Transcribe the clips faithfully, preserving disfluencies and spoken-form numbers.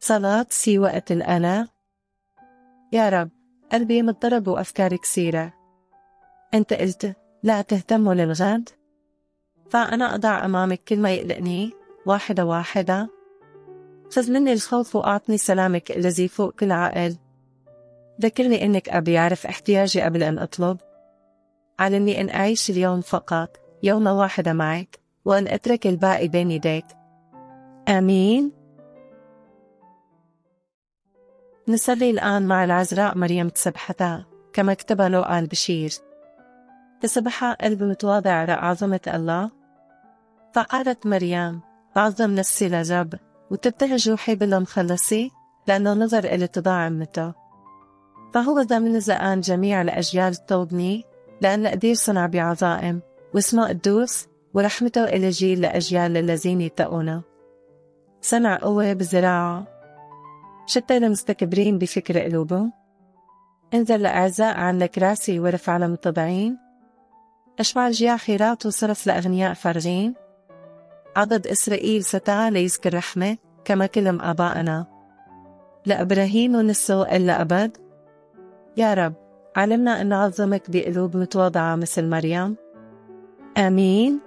صلاة في وقت الأنا. يا رب، قلبي مضطرب وأفكاري كثيرة. أنت قلت لا تهتموا للغد، فأنا أضع أمامك كل ما يقلقني واحدة واحدة. خذ مني الخوف وأعطني سلامك الذي فوق كل عقل. ذكرني إنك أبي يعرف احتياجي قبل أن أطلب. علمني أن أعيش اليوم فقط يوما واحدة معك، وأن أترك الباقي بين يديك. آمين. نصلي الآن مع العذراء مريم تسبحتها كما كتبها لوقا البشير. تسبح قلب متواضع على عظمة الله، فقالت مريم بعظم نفسي للرب، وتبتهج روحي بالله مخلصي، لأنه نظر إلى اتضاع عمته. فهو ذا من زقان جميع الأجيال تطوبني، لأن قدير صنع بعظائم، واسمه قدوس، ورحمته إلى جيل لأجيال الذين يتقونه. صنع قوة بزراعه، شتى المستكبرين بفكر قلوبهم. انزل لأعزاء عن الكراسي ورفع للمتضعين. أشبع الجياع خيرات وصرف لأغنياء فارغين. عضد إسرائيل ستى ليذكر رحمة كما كلم آبائنا، لإبراهيم ونسو إلا أبد. يا رب، علمنا أن نعظمك بقلوب متواضعة مثل مريم. آمين.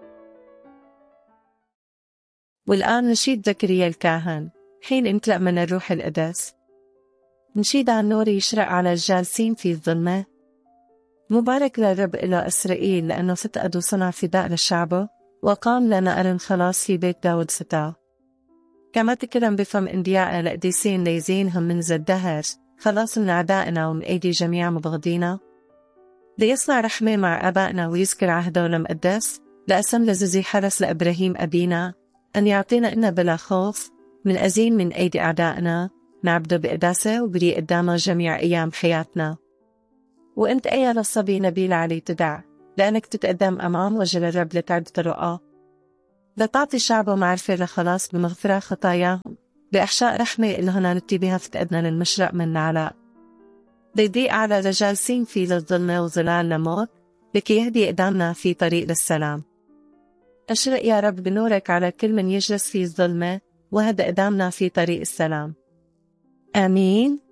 والآن نشيد زكريا الكاهن حين امتلأ من الروح القدس. نشيد عن نور يشرق على الجالسين في الظلمة. مبارك للرب إلى إسرائيل، لأنه فتقد وصنع فداء لشعبه، وقام لنا أرن خلاص في بيت داود ستاه. كما تكرم بفم انبيائنا لقديسين ليزينهم من ذا الدهر، خلاص من أعدائنا ومن أيدي جميع مبغضينا. ليصنع رحمة مع آبائنا ويذكر عهده المقدس، لأسم لزوزي حرس لإبراهيم أبينا، أن يعطينا إنا بلا خوف من أزين من أيدي أعدائنا، نعبده بقداسة وبريء قدامه جميع أيام حياتنا. وأنت أيها الصبي نبيل علي تدع، لأنك تتقدم أمام وجه الرب لتعد طرقه، لتعطي شعبه معرفة لخلاص بمغفرة خطاياهم، بإحشاء رحمة إلهنا نبتي بها فتقدنا للمشرق من العلاء. ليضيء على الجالسين في للظلمة وظلال لموت، لكي يهدي قدامنا في طريق للسلام. أشرق يا رب بنورك على كل من يجلس في الظلمة، وهدأ قدامنا في طريق السلام. آمين.